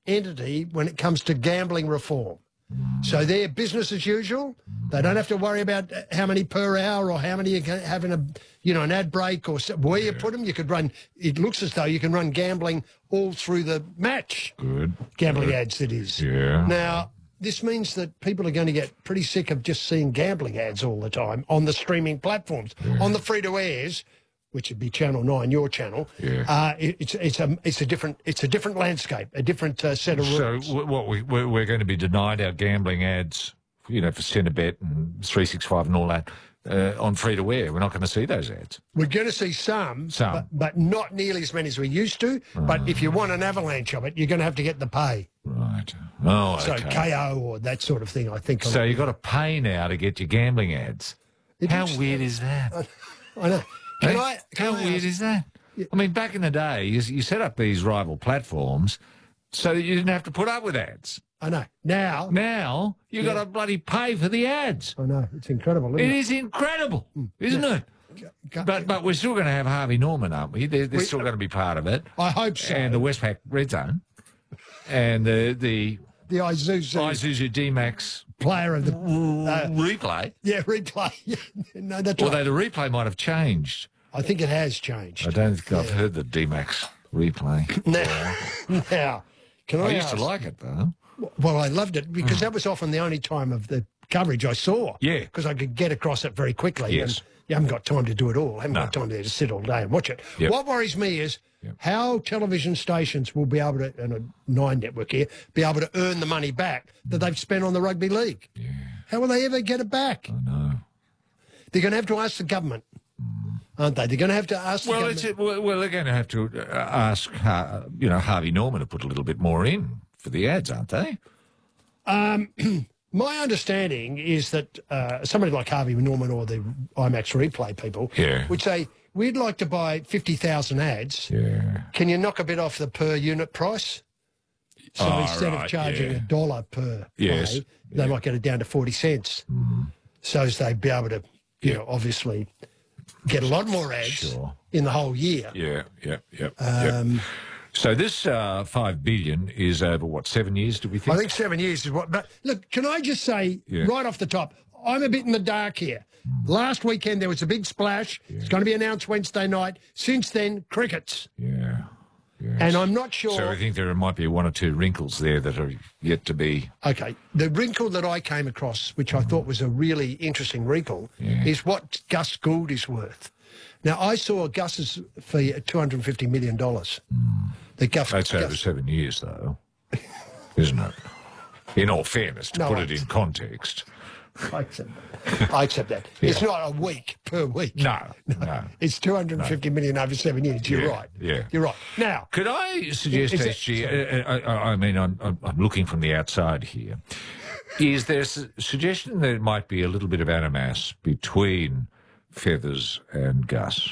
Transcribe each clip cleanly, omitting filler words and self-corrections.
entity when it comes to gambling reform. So they're business as usual. They don't have to worry about how many per hour or how many you can have in an ad break or where you put them. You could run. It looks as though you can run gambling all through the match. Good. Gambling ads, it is. Yeah. Now, this means that people are going to get pretty sick of just seeing gambling ads all the time on the streaming platforms, on the free-to-airs, which would be Channel 9, your channel. Yeah. It's a different landscape, a different set of rules. So what we're going to be denied our gambling ads, for Cinebet and 365 and all that on free-to-air. We're not going to see those ads. We're going to see some. But not nearly as many as we used to. But if you want an avalanche of it, you're going to have to get the pay. Right. Oh, okay. So KO or that sort of thing, I think. So you've got to pay now to get your gambling ads. How weird is that? I know. How weird is that? Yeah. I mean, back in the day, you set up these rival platforms so that you didn't have to put up with ads. I know. Now you've got to bloody pay for the ads. I know. It's incredible, isn't it? It is incredible, isn't it? But we're still going to have Harvey Norman, aren't we? They're still going to be part of it. I hope so. And the Westpac Red Zone. And the Isuzu D-Max player of the replay. Yeah, replay. No, that's Although right. the replay might have changed. I think it has changed. I don't think I've heard the D-Max replay. Now, can I used to like it, though. Well, I loved it because that was often the only time of the coverage I saw. Yeah. Because I could get across it very quickly. Yes. And you haven't got time to do it all. I haven't got time to sit all day and watch it. Yep. What worries me is how television stations will be able to, and a Nine network here, be able to earn the money back that they've spent on the rugby league. Yeah. How will they ever get it back? I know. They're going to have to ask the government, aren't they? They're going to have to ask the government. Well, they're going to have to ask, Harvey Norman to put a little bit more in for the ads, aren't they? My understanding is that somebody like Harvey Norman or the IMAX replay people would say, we'd like to buy 50,000 ads. Yeah. Can you knock a bit off the per unit price? So instead of charging $1 per play, they might get it down to 40 cents. So as they'd be able to, obviously get a lot more ads in the whole year. So this $5 billion is over, 7 years, do we think? I think 7 years is what... But look, can I just say right off the top, I'm a bit in the dark here. Last weekend there was a big splash. It's going to be announced Wednesday night. Since then, crickets. Yeah. Yes. And I'm not sure... So I think there might be one or two wrinkles there that are yet to be... Okay. The wrinkle that I came across, which I thought was a really interesting wrinkle, is what Gus Gould is worth. Now, I saw Gus's fee at $250 million. That's over 7 years, though, isn't it? In all fairness, to put it in context. I accept that. It's not a week per week. No. It's $250 million over 7 years. You're right. Yeah. You're right. Now, could I suggest, SG, I mean, I'm looking from the outside here. Is there a suggestion that it might be a little bit of animas between Feathers and Gus?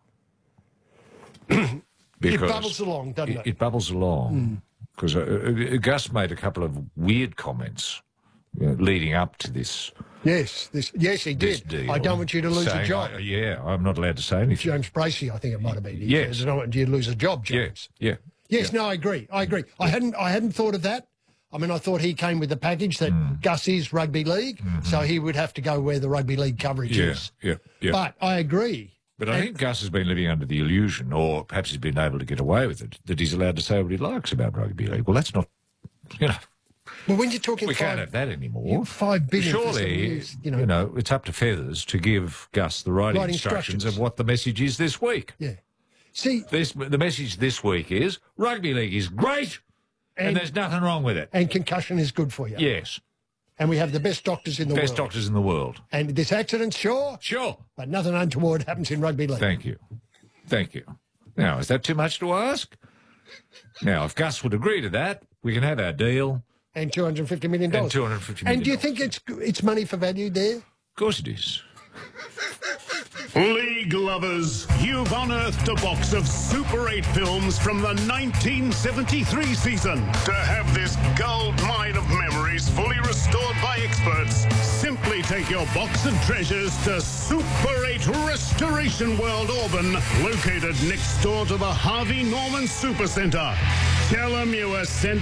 It bubbles along, doesn't it? It bubbles along. Because Gus made a couple of weird comments leading up to this. Yes, he did. Deal, I don't want you to lose a job. I'm not allowed to say anything. James Bracey, I think it might have been. Yes. I don't want you to lose a job, James. Yes, no, I agree. I hadn't thought of that. I mean, I thought he came with the package that Gus is rugby league, so he would have to go where the rugby league coverage is. But I agree. But I think Gus has been living under the illusion, or perhaps he's been able to get away with it, that he's allowed to say what he likes about rugby league. Well, that's not, Well, when you're talking, we can't have that anymore. $5 billion. Surely, it's up to Feathers to give Gus the right instructions of what the message is this week. Yeah. See, the message this week is rugby league is great, and there's nothing wrong with it. And concussion is good for you. Yes. And we have the best doctors in the world. Best doctors in the world. And this accident, sure. But nothing untoward happens in rugby league. Thank you. Now, is that too much to ask? Now, if Gus would agree to that, we can have our deal. And $250 million. And do you think it's money for value there? Of course it is. League lovers, you've unearthed a box of Super 8 films from the 1973 season. To have this gold mine of memories fully restored by experts, simply take your box of treasures to Super 8 Restoration World Auburn, located next door to the Harvey Norman Super Centre. Tell them you were sent